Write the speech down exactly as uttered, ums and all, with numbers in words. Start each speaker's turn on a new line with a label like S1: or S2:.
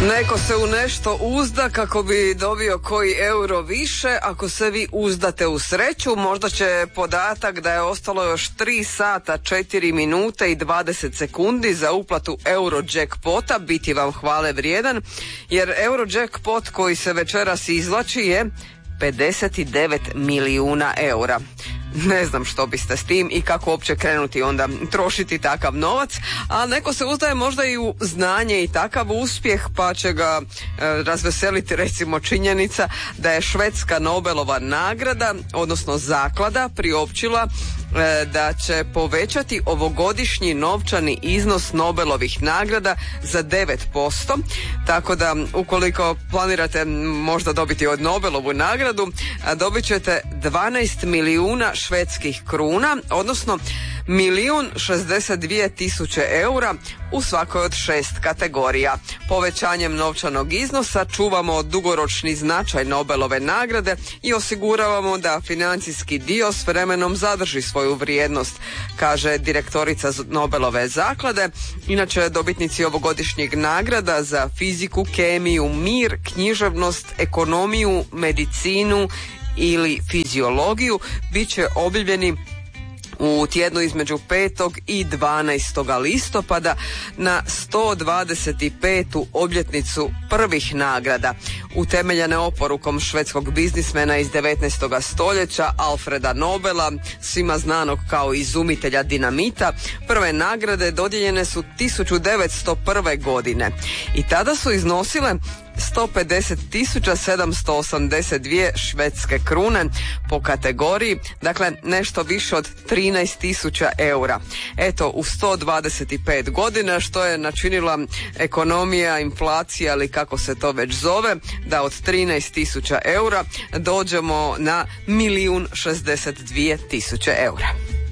S1: Neko se u nešto uzda kako bi dobio koji euro više. Ako se vi uzdate u sreću, možda će podatak da je ostalo još tri sata, četiri minute i dvadeset sekundi za uplatu Eurojackpota biti vam hvale vrijedan, jer Eurojackpot koji se večeras izvlači je pedeset devet milijuna eura. Ne znam što biste s tim i kako uopće krenuti onda trošiti takav novac, a neko se uzdaje možda i u znanje i takav uspjeh, pa će ga e, razveseliti recimo činjenica da je švedska Nobelova nagrada, odnosno zaklada, priopćila e, da će povećati ovogodišnji novčani iznos Nobelovih nagrada za devet posto, tako da ukoliko planirate možda dobiti od Nobelovu nagradu, dobit ćete dvanaest milijuna švedskih kruna, odnosno milijun šezdeset dvije tisuće eura u svakoj od šest kategorija. Povećanjem novčanog iznosa čuvamo dugoročni značaj Nobelove nagrade i osiguravamo da financijski dio s vremenom zadrži svoju vrijednost, kaže direktorica Nobelove zaklade. Inače, dobitnici ovogodišnjeg nagrada za fiziku, kemiju, mir, književnost, ekonomiju, medicinu ili fiziologiju bit će objavljeni u tjednu između petog i dvanaestog listopada na sto dvadeset petu obljetnicu prvih nagrada. Utemeljene oporukom švedskog biznismena iz devetnaestog stoljeća Alfreda Nobela, svima znanog kao izumitelja dinamita, prve nagrade dodijeljene su tisuću devetsto prve godine i tada su iznosile sto pedeset tisuća sedamsto osamdeset dvije švedske krune po kategoriji, dakle nešto više od trinaest tisuća eura. Eto, u sto dvadeset pet godina, što je načinila ekonomija, inflacija ili kako se to već zove, da od trinaest tisuća eura dođemo na milijun šezdeset dvije tisuće eura.